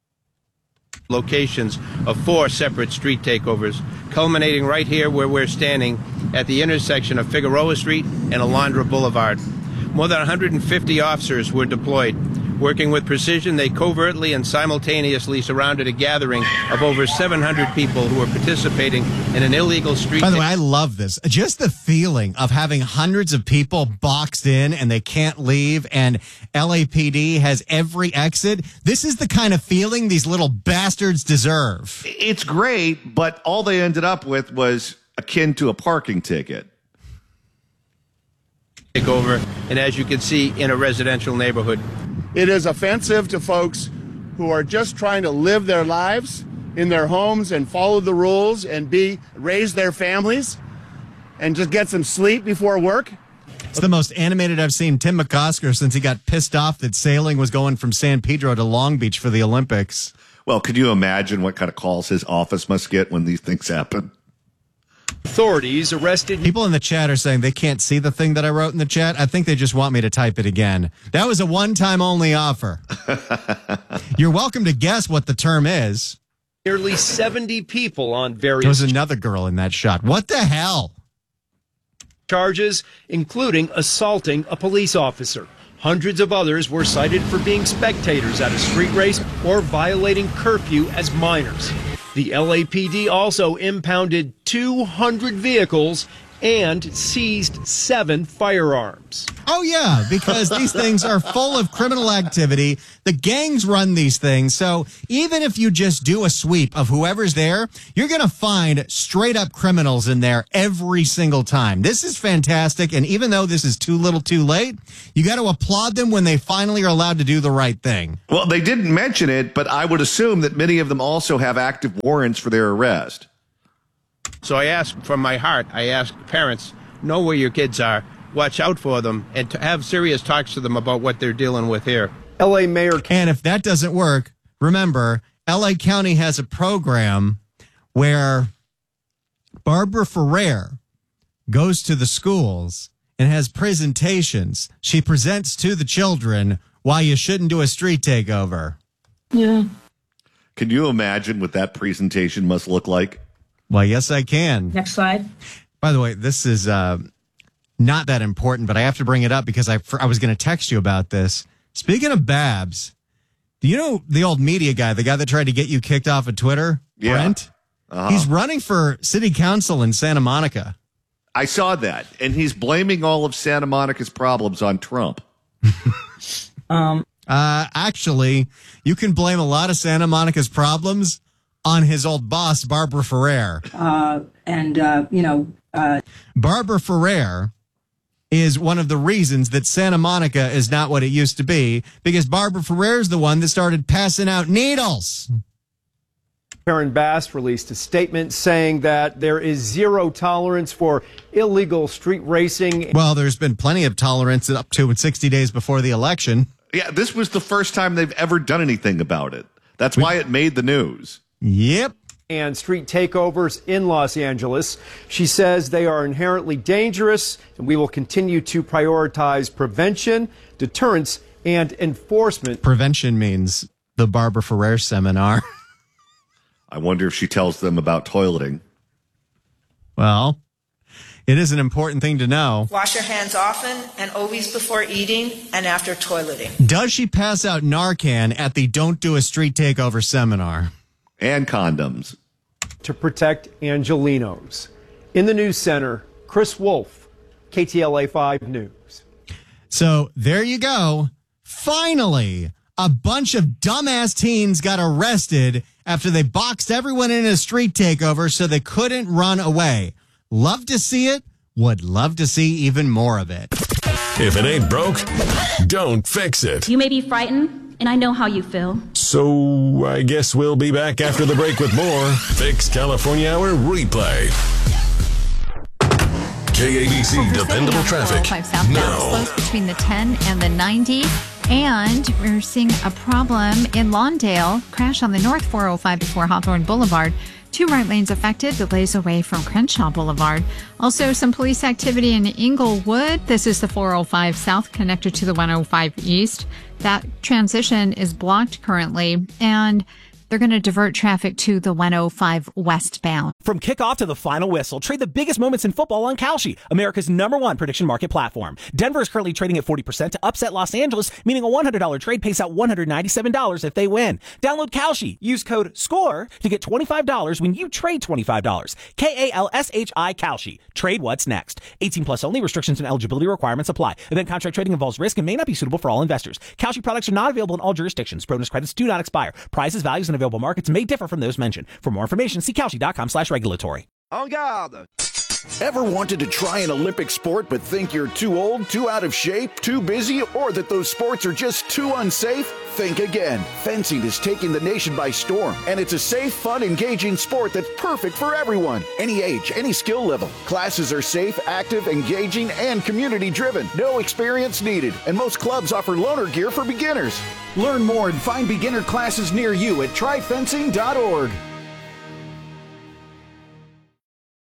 Speaker 3: Locations of four separate street takeovers, culminating right here where we're standing at the intersection of Figueroa Street and Alondra Boulevard. More than one hundred fifty officers were deployed. Working with precision, they covertly and simultaneously surrounded a gathering of over seven hundred people who were participating in an illegal street.
Speaker 26: By the way, I love this. Just the feeling of having hundreds of people boxed in and they can't leave, and L A P D has every exit. This is the kind of feeling these little bastards deserve.
Speaker 15: It's great, but all they ended up with was akin to a parking ticket.
Speaker 3: Take over, and as you can see, in a residential neighborhood.
Speaker 4: It is offensive to folks who are just trying to live their lives in their homes and follow the rules and be raise their families and just get some sleep before work.
Speaker 26: It's the most animated I've seen Tim McCosker since he got pissed off that sailing was going from San Pedro to Long Beach for the Olympics.
Speaker 15: Well, could you imagine what kind of calls his office must get when these things happen?
Speaker 2: Authorities arrested.
Speaker 26: People in the chat are saying they can't see the thing that I wrote in the chat. I think they just want me to type it again. That was a one-time only offer. You're welcome to guess what the term is.
Speaker 2: Nearly seventy people on various.
Speaker 26: There was another girl in that shot. What the hell?
Speaker 2: Charges, including assaulting a police officer. Hundreds of others were cited for being spectators at a street race or violating curfew as minors. The L A P D also impounded two hundred vehicles and seized seven firearms.
Speaker 26: Oh, yeah, because these things are full of criminal activity. The gangs run these things. So even if you just do a sweep of whoever's there, you're going to find straight up criminals in there every single time. This is fantastic. And even though this is too little too late, you got to applaud them when they finally are allowed to do the right thing.
Speaker 15: Well, they didn't mention it, but I would assume that many of them also have active warrants for their arrest.
Speaker 3: So I ask from my heart, I ask parents, know where your kids are, watch out for them, and to have serious talks to them about what they're dealing with here.
Speaker 2: L A Mayor.
Speaker 26: And if that doesn't work, remember, L A County has a program where Barbara Ferrer goes to the schools and has presentations. She presents to the children why you shouldn't do a street takeover.
Speaker 15: Yeah. Can you imagine what that presentation must look like?
Speaker 26: Well, yes, I can.
Speaker 1: Next slide.
Speaker 26: By the way, this is uh, not that important, but I have to bring it up because I, I was going to text you about this. Speaking of Babs, do you know the old media guy, the guy that tried to get you kicked off of Twitter?
Speaker 15: Yeah.
Speaker 26: Brent?
Speaker 15: Uh-huh.
Speaker 26: He's running for city council in Santa Monica.
Speaker 15: I saw that, and he's blaming all of Santa Monica's problems on Trump.
Speaker 26: um, uh, actually, you can blame a lot of Santa Monica's problems on his old boss, Barbara Ferrer.
Speaker 1: Uh, and, uh, you know... Uh,
Speaker 26: Barbara Ferrer is one of the reasons that Santa Monica is not what it used to be, because Barbara Ferrer is the one that started passing out needles.
Speaker 2: Karen Bass released a statement saying that there is zero tolerance for illegal street racing.
Speaker 26: Well, there's been plenty of tolerance up to sixty days before the election.
Speaker 15: Yeah, this was the first time they've ever done anything about it. That's why it made the news.
Speaker 26: Yep.
Speaker 2: And street takeovers in Los Angeles. She says they are inherently dangerous, and we will continue to prioritize prevention, deterrence, and enforcement.
Speaker 26: Prevention means the Barbara Ferrer seminar.
Speaker 15: I wonder if she tells them about toileting.
Speaker 26: Well, it is an important thing to know.
Speaker 6: Wash your hands often and always before eating and after toileting.
Speaker 26: Does she pass out Narcan at the Don't Do a Street Takeover seminar?
Speaker 15: And condoms.
Speaker 2: To protect Angelenos. In the news center, Chris Wolf, K T L A five News.
Speaker 26: So there you go. Finally, a bunch of dumbass teens got arrested after they boxed everyone in a street takeover so they couldn't run away. Love to see it. Would love to see even more of it.
Speaker 13: If it ain't broke, don't fix it.
Speaker 12: You may be frightened, and I know how you feel.
Speaker 13: So I guess we'll be back after the break with more Fix California Hour replay. K A B C dependable traffic.
Speaker 16: South now. Slows between the ten and the ninety. And we're seeing a problem in Lawndale. Crash on the north four oh five before Hawthorne Boulevard. Two right lanes affected, delays away from Crenshaw Boulevard. Also, some police activity in Inglewood. This is the four oh five south connected to the one oh five east. That transition is blocked currently, and they're going to divert traffic to the one oh five westbound.
Speaker 17: From kickoff to the final whistle, trade the biggest moments in football on Kalshi, America's number one prediction market platform. Denver is currently trading at forty percent to upset Los Angeles, meaning a one hundred dollars trade pays out one hundred ninety-seven dollars if they win. Download Kalshi. Use code SCORE to get twenty-five dollars when you trade twenty-five dollars. K A L S H I Kalshi. Trade what's next. eighteen plus only. Restrictions and eligibility requirements apply. Event contract trading involves risk and may not be suitable for all investors. Kalshi products are not available in all jurisdictions. Bonus credits do not expire. Prizes, values, and available markets may differ from those mentioned. For more information, see Kalshi.com slash regulatory.
Speaker 18: En garde! Ever wanted to try an Olympic sport but think you're too old, too out of shape, too busy, or that those sports are just too unsafe? Think again. Fencing is taking the nation by storm, and it's a safe, fun, engaging sport that's perfect for everyone. Any age, any skill level. Classes are safe, active, engaging, and community-driven. No experience needed, and most clubs offer loaner gear for beginners. Learn more and find beginner classes near you at try fencing dot org.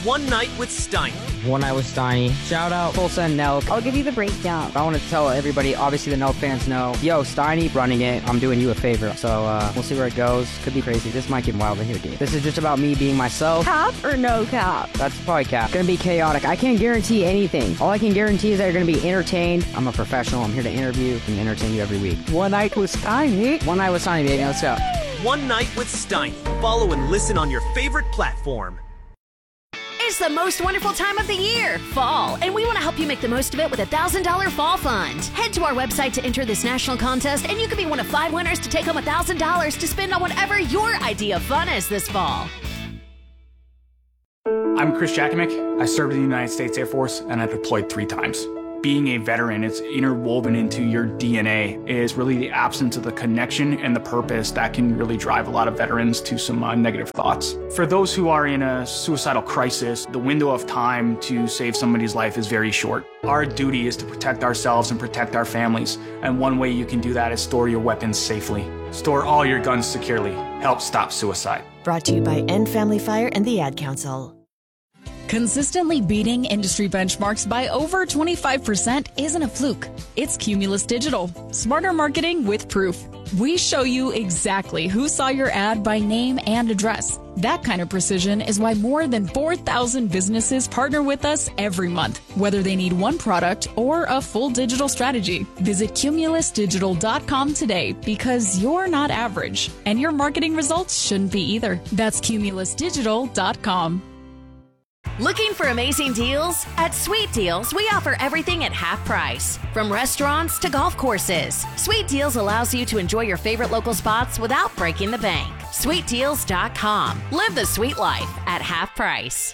Speaker 5: One Night with Steiny.
Speaker 7: One Night with Steiny. Shout out Tulsa and Nelk. I'll give you the breakdown. I want to tell everybody, obviously the Nelk fans know, yo, Steiny running it, I'm doing you a favor. So uh, we'll see where it goes. Could be crazy. This might get wild in here, dude. This is just about me being myself.
Speaker 8: Cap or no cap?
Speaker 7: That's probably cap. Gonna be chaotic. I can't guarantee anything. All I can guarantee is that you're gonna be entertained. I'm a professional. I'm here to interview and entertain you every week. One Night with Steiny. One Night with Steiny, baby. Let's go.
Speaker 5: One Night with Steiny. Follow and listen on your favorite platform.
Speaker 9: It's the most wonderful time of the year, fall, and we want to help you make the most of it with a one thousand dollars fall fund. Head to our website to enter this national contest, and you could be one of five winners to take home one thousand dollars to spend on whatever your idea of fun is this fall.
Speaker 22: I'm Chris Jakimick. I served in the United States Air Force, and I deployed three times. Being a veteran, it's interwoven into your D N A, is really the absence of the connection and the purpose that can really drive a lot of veterans to some uh, negative thoughts. For those who are in a suicidal crisis, the window of time to save somebody's life is very short. Our duty is to protect ourselves and protect our families, and one way you can do that is store your weapons safely. Store all your guns securely. Help stop suicide.
Speaker 23: Brought to you by End Family Fire and the Ad Council.
Speaker 11: Consistently beating industry benchmarks by over twenty-five percent isn't a fluke. It's Cumulus Digital. Smarter marketing with proof. We show you exactly who saw your ad by name and address. That kind of precision is why more than four thousand businesses partner with us every month, whether they need one product or a full digital strategy. Visit cumulus digital dot com today because you're not average, and your marketing results shouldn't be either. That's cumulus digital dot com.
Speaker 9: Looking for amazing deals? At Sweet Deals, we offer everything at half price. From restaurants to golf courses, Sweet Deals allows you to enjoy your favorite local spots without breaking the bank. sweet deals dot com. Live the sweet life at half price.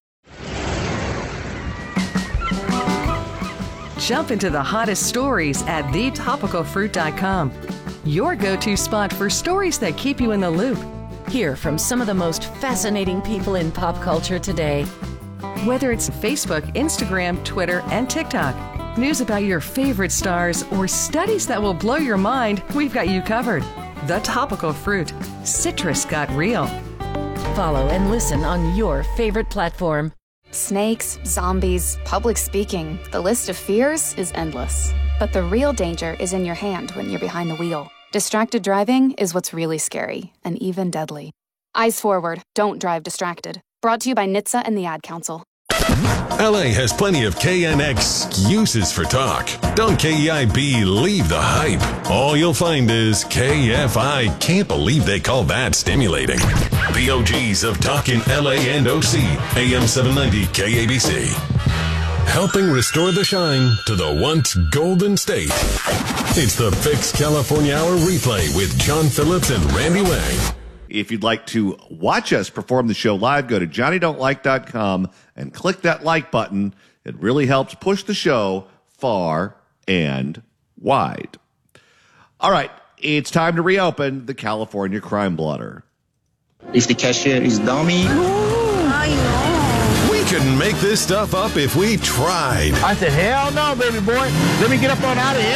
Speaker 14: Jump into the hottest stories at the topical fruit dot com. Your go-to spot for stories that keep you in the loop.
Speaker 23: Hear from some of the most fascinating people in pop culture today.
Speaker 14: Whether it's Facebook, Instagram, Twitter, and TikTok, news about your favorite stars, or studies that will blow your mind, we've got you covered. The Topical Fruit. Citrus got real.
Speaker 23: Follow and listen on your favorite platform.
Speaker 19: Snakes, zombies, public speaking. The list of fears is endless. But the real danger is in your hand when you're behind the wheel. Distracted driving is what's really scary and even deadly. Eyes forward, don't drive distracted. Brought to you by N H T S A and the Ad Council.
Speaker 13: L A has plenty of K N X excuses for talk. Don't K E I B leave the hype. All you'll find is K F I. Can't believe they call that stimulating. The O Gs of talk in L A and O C. A M seven ninety K A B C. Helping restore the shine to the once golden state. It's the Fix California Hour replay with John Phillips and Randy Wang.
Speaker 15: If you'd like to watch us perform the show live, go to johnny don't like dot com and click that like button. It really helps push the show far and wide. All right, it's time to reopen the California Crime Blotter.
Speaker 21: If the cashier is dummy.
Speaker 11: Ooh, I know.
Speaker 13: We couldn't make this stuff up if we tried.
Speaker 21: I said, hell no, baby boy. Let me get up on out of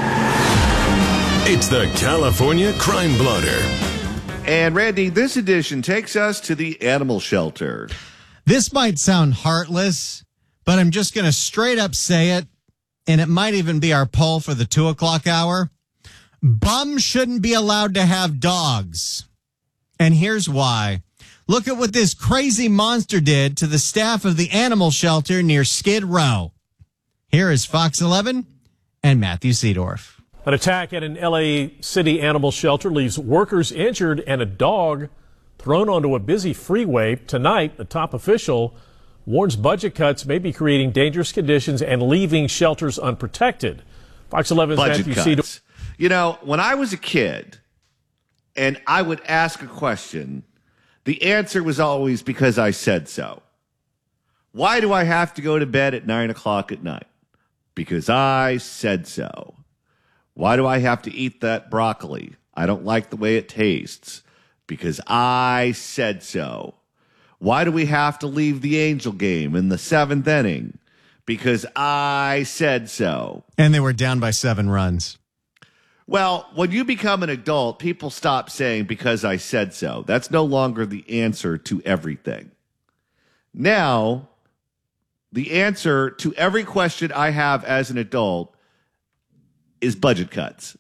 Speaker 21: here.
Speaker 13: It's the California Crime Blotter.
Speaker 15: And Randy, this edition takes us to the animal shelter.
Speaker 26: This might sound heartless, but I'm just going to straight up say it, and it might even be our poll for the two o'clock hour. Bums shouldn't be allowed to have dogs. And here's why. Look at what this crazy monster did to the staff of the animal shelter near Skid Row. Here is Fox eleven and Matthew Seedorf.
Speaker 24: An attack at an L A City animal shelter leaves workers injured and a dog thrown onto a busy freeway. Tonight, a top official warns budget cuts may be creating dangerous conditions and leaving shelters unprotected. Fox eleven's Matthew Seedorf.
Speaker 15: You know, when I was a kid and I would ask a question, the answer was always because I said so. Why do I have to go to bed at nine o'clock at night? Because I said so. Why do I have to eat that broccoli? I don't like the way it tastes. Because I said so. Why do we have to leave the Angel game in the seventh inning? Because I said so.
Speaker 26: And they were down by seven runs.
Speaker 15: Well, when you become an adult, people stop saying because I said so. That's no longer the answer to everything. Now, the answer to every question I have as an adult is budget cuts.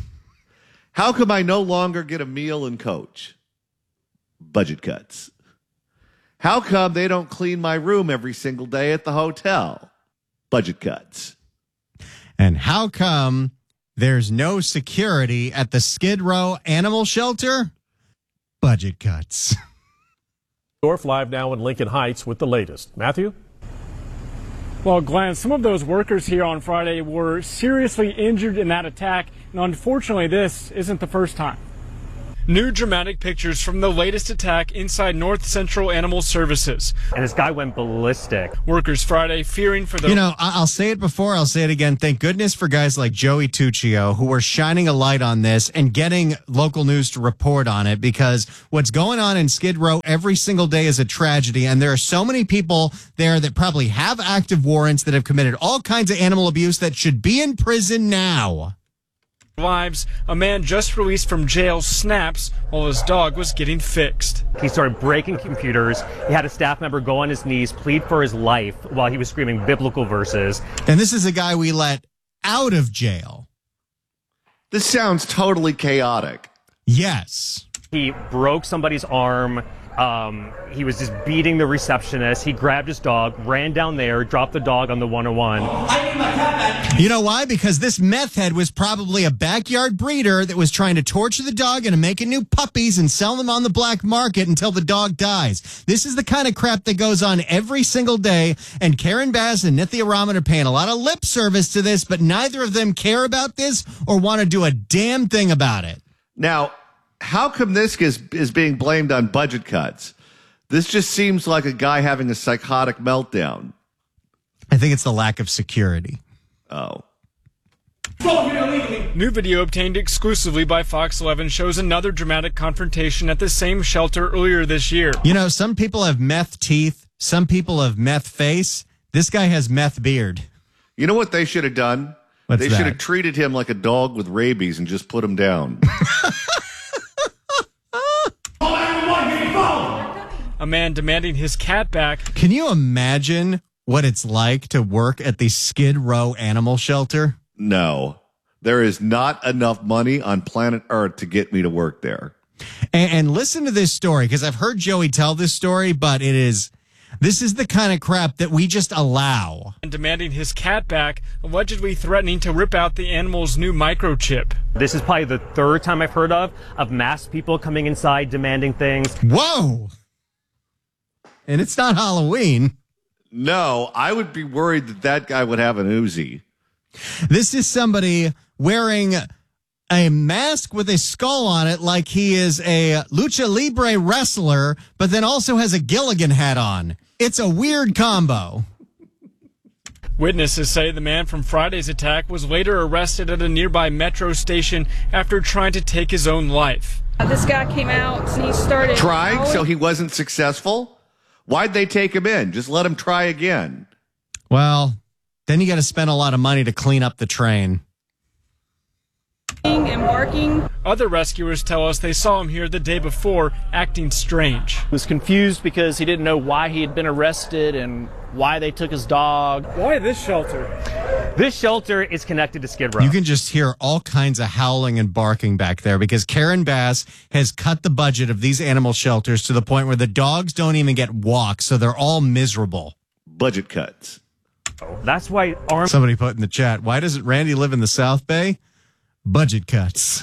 Speaker 15: How come I no longer get a meal and coach? Budget cuts. How come they don't clean my room every single day at the hotel? Budget cuts.
Speaker 26: And how come there's no security at the Skid Row Animal Shelter? Budget cuts.
Speaker 24: Dorf Live now in Lincoln Heights with the latest. Matthew?
Speaker 3: Well, Glenn, some of those workers here on Friday were seriously injured in that attack, and unfortunately, this isn't the first time. New dramatic pictures from the latest attack inside North Central Animal Services.
Speaker 4: And this guy went ballistic.
Speaker 3: Workers Friday fearing for their...
Speaker 26: You know, I- I'll say it before, I'll say it again. Thank goodness for guys like Joey Tuccio who are shining a light on this and getting local news to report on it, because what's going on in Skid Row every single day is a tragedy. And there are so many people there that probably have active warrants that have committed all kinds of animal abuse that should be in prison now.
Speaker 3: Lives. A man just released from jail snaps while his dog was getting fixed.
Speaker 4: He started breaking computers. He had a staff member go on his knees, plead for his life while he was screaming biblical verses.
Speaker 26: And this is a guy we let out of jail.
Speaker 15: This sounds totally chaotic.
Speaker 26: Yes.
Speaker 4: He broke somebody's arm. Um, he was just beating the receptionist. He grabbed his dog, ran down there, dropped the dog on the one oh one.
Speaker 26: You know why? Because this meth head was probably a backyard breeder that was trying to torture the dog into making new puppies and sell them on the black market until the dog dies. This is the kind of crap that goes on every single day, and Karen Bass and Nithya Raman are paying a lot of lip service to this, but neither of them care about this or want to do a damn thing about it.
Speaker 15: Now, how come this is, is being blamed on budget cuts? This just seems like a guy having a psychotic meltdown.
Speaker 26: I think it's the lack of security.
Speaker 15: Oh.
Speaker 3: New video obtained exclusively by Fox eleven shows another dramatic confrontation at the same shelter earlier this year.
Speaker 26: You know, some people have meth teeth. Some people have meth face. This guy has meth beard.
Speaker 15: You know what they should have done?
Speaker 26: What's
Speaker 15: they
Speaker 26: that?
Speaker 15: should have treated him like a dog with rabies and just put him down.
Speaker 3: A man demanding his cat back.
Speaker 26: Can you imagine what it's like to work at the Skid Row Animal Shelter?
Speaker 15: No. There is not enough money on planet Earth to get me to work there.
Speaker 26: And, and listen to this story, because I've heard Joey tell this story, but it is, this is the kind of crap that we just allow.
Speaker 3: And demanding his cat back, allegedly threatening to rip out the animal's new microchip.
Speaker 4: This is probably the third time I've heard of, of masked people coming inside demanding things.
Speaker 26: Whoa! And it's not Halloween.
Speaker 15: No, I would be worried that that guy would have an Uzi.
Speaker 26: This is somebody wearing a mask with a skull on it like he is a lucha libre wrestler, but then also has a Gilligan hat on. It's a weird combo.
Speaker 3: Witnesses say the man from Friday's attack was later arrested at a nearby metro station after trying to take his own life.
Speaker 8: This guy came out and he started
Speaker 15: trying, so he wasn't successful? Why'd they take him in? Just let him try again.
Speaker 26: Well, then you got to spend a lot of money to clean up the train.
Speaker 8: And barking.
Speaker 3: Other rescuers tell us they saw him here the day before, acting strange.
Speaker 10: He was confused because he didn't know why he had been arrested and why they took his dog.
Speaker 3: Why this shelter?
Speaker 4: This shelter is connected to Skid Row.
Speaker 26: You can just hear all kinds of howling and barking back there because Karen Bass has cut the budget of these animal shelters to the point where the dogs don't even get walks, so they're all miserable.
Speaker 15: Budget cuts.
Speaker 4: That's why arm.
Speaker 26: Somebody put in the chat, why doesn't Randy live in the South Bay? Budget cuts.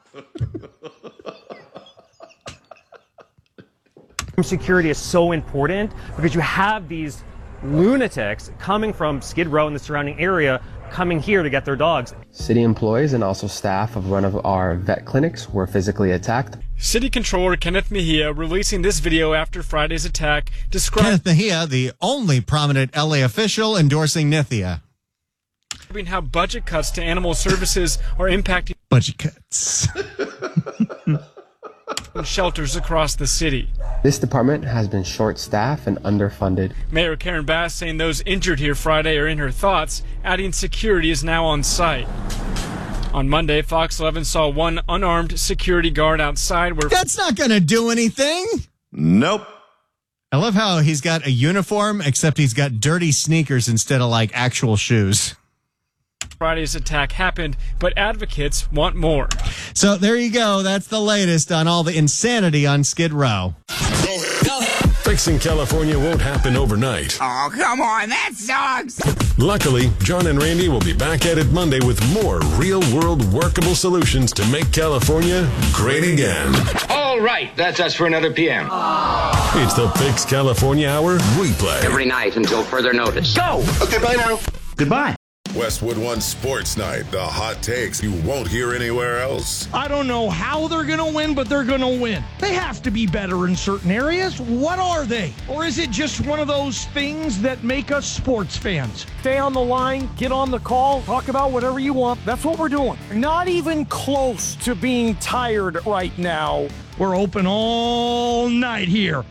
Speaker 4: Security is so important because you have these lunatics coming from Skid Row and the surrounding area coming here to get their dogs.
Speaker 20: City employees and also staff of one of our vet clinics were physically attacked.
Speaker 3: City Controller Kenneth Mejia releasing this video after Friday's attack described
Speaker 26: Kenneth Mejia, the only prominent L A official endorsing Nithya.
Speaker 3: How budget cuts to animal services are impacting
Speaker 26: budget cuts.
Speaker 3: shelters across the city.
Speaker 20: This department has been short-staffed and underfunded.
Speaker 3: Mayor Karen Bass saying those injured here Friday are in her thoughts, adding security is now on site. On Monday, Fox eleven saw one unarmed security guard outside where...
Speaker 26: That's not going to do anything.
Speaker 15: Nope.
Speaker 26: I love how he's got a uniform, except he's got dirty sneakers instead of like actual shoes.
Speaker 3: Friday's attack happened, but advocates want more.
Speaker 26: So there you go. That's the latest on all the insanity on Skid Row.
Speaker 13: Fixing California won't happen overnight.
Speaker 1: Oh, come on, that sucks.
Speaker 13: Luckily, John and Randy will be back at it Monday with more real-world workable solutions to make California great again.
Speaker 2: All right, that's us for another P M.
Speaker 13: It's the Fix California Hour replay.
Speaker 2: Every night until further notice. Go!
Speaker 6: Okay, bye now.
Speaker 2: Goodbye.
Speaker 6: Westwood One Sports Night. The hot takes you won't hear anywhere else.
Speaker 12: I don't know how they're going to win, but they're going to win. They have to be better in certain areas. What are they? Or is it just one of those things that make us sports fans? Stay on the line, get on the call, talk about whatever you want. That's what we're doing. Not even close to being tired right now. We're open all night here.